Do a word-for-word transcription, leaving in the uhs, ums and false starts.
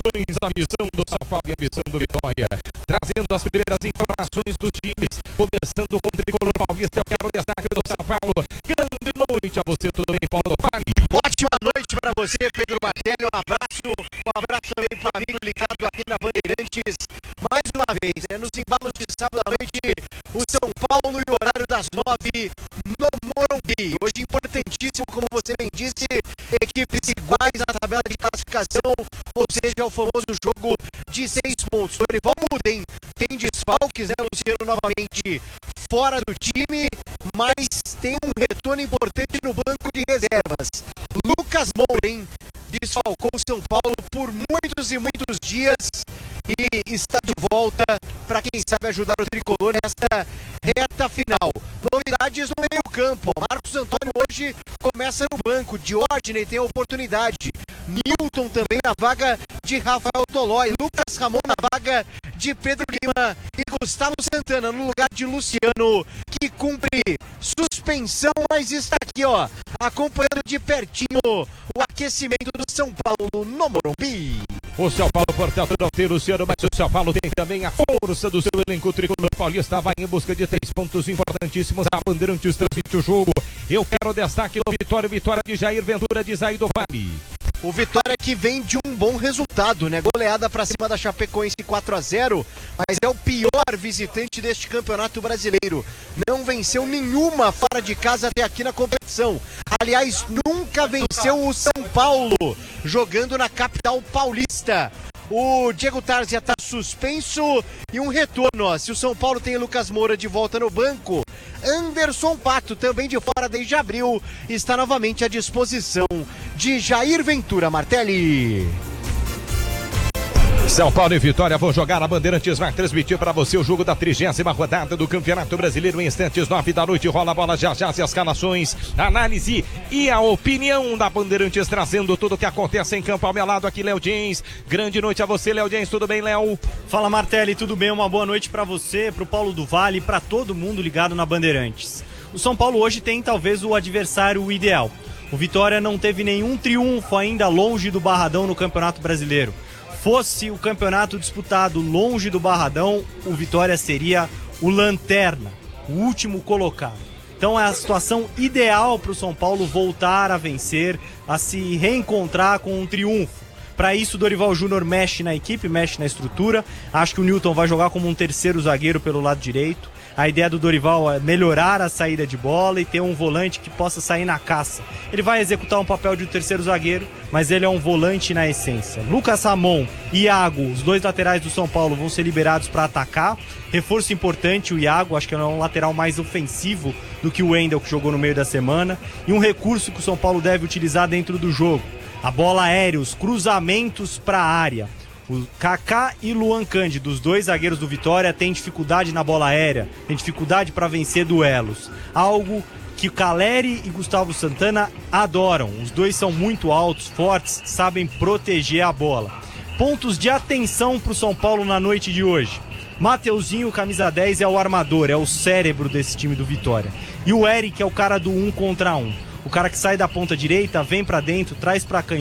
Produções, a missão do São Paulo e a missão do Vitória. Trazendo as primeiras informações dos times. Começando com o Tricolor Paulista, eu quero o destaque do São Paulo. Grande noite a você, tudo bem, Paulo? Fale. Ótima noite para você, Pedro Martelli. Um abraço, um abraço também para o amigo ligado aqui na Bandeirantes. Mais uma vez, né, nos embalos de sábado à noite, o São Paulo e o horário das nove no Morumbi. Hoje importantíssimo, como você bem disse, equipes iguais na tabela de classificação, ou seja, o famoso jogo de seis pontos. O Dorival Mudem tem desfalques, né, Luciano, novamente fora do time, mas tem um retorno importante no banco de reservas. Lucas Moura desfalcou o São Paulo por muitos e muitos dias e está de volta para, quem sabe, ajudar o Tricolor nesta reta final. Novidades no meio campo. Marcos Antônio hoje começa no banco. Diógenes tem a oportunidade. Newton também na vaga de Rafael Tolói. Lucas Ramon na vaga de Pedro Lima. E Gustavo Santana no lugar de Luciano, que cumpre suspensão, mas está aqui, ó, acompanhando de pertinho o aquecimento do São Paulo no Morumbi. O São Paulo, portanto, não tem Luciano, mas o São Paulo tem também a força do seu elenco. Tricolor Paulista vai em busca de três pontos importantíssimos. A Bandeirantes transmite o jogo. Eu quero destaque no Vitória. Vitória de Jair Ventura, de Zaid do Vale. O Vitória que vem de um bom resultado, né? Goleada para cima da Chapecoense quatro a zero, mas é o pior visitante deste Campeonato Brasileiro. Não venceu nenhuma fora de casa até aqui na competição. Aliás, nunca venceu o São Paulo, jogando na capital paulista. O Diego Tarzia está suspenso e um retorno, ó. Se o São Paulo tem Lucas Moura de volta no banco, Anderson Pato, também de fora desde abril, está novamente à disposição de Jair Ventura. Martelli. São Paulo e Vitória vão jogar. A Bandeirantes vai transmitir para você o jogo da trigésima rodada do Campeonato Brasileiro. Em instantes, nove da noite, rola a bola, já já as escalações, análise e a opinião da Bandeirantes, trazendo tudo o que acontece em campo. Ao meu lado aqui, Léo Jens. Grande noite a você, Léo Jens. Tudo bem, Léo? Fala, Martelli. Tudo bem? Uma boa noite para você, para o Paulo do Vale e para todo mundo ligado na Bandeirantes. O São Paulo hoje tem talvez o adversário ideal. O Vitória não teve nenhum triunfo ainda longe do Barradão no Campeonato Brasileiro. Fosse o campeonato disputado longe do Barradão, o Vitória seria o lanterna, o último colocado. Então é a situação ideal para o São Paulo voltar a vencer, a se reencontrar com um triunfo. Para isso, o Dorival Júnior mexe na equipe, mexe na estrutura. Acho que o Newton vai jogar como um terceiro zagueiro pelo lado direito. A ideia do Dorival é melhorar a saída de bola e ter um volante que possa sair na caça. Ele vai executar um papel de um terceiro zagueiro, mas ele é um volante na essência. Lucas Ramon e Iago, os dois laterais do São Paulo, vão ser liberados para atacar. Reforço importante, o Iago, acho que é um lateral mais ofensivo do que o Wendel, que jogou no meio da semana. E um recurso que o São Paulo deve utilizar dentro do jogo: a bola aérea, os cruzamentos para a área. O Kaká e Luan Cândido, os dois zagueiros do Vitória, têm dificuldade na bola aérea, têm dificuldade para vencer duelos. Algo que Caleri e Gustavo Santana adoram. Os dois são muito altos, fortes, sabem proteger a bola. Pontos de atenção para o São Paulo na noite de hoje: Mateuzinho, camisa dez, é o armador, é o cérebro desse time do Vitória. E o Eric é o cara do um contra um. O cara que sai da ponta direita, vem para dentro, traz para canhota.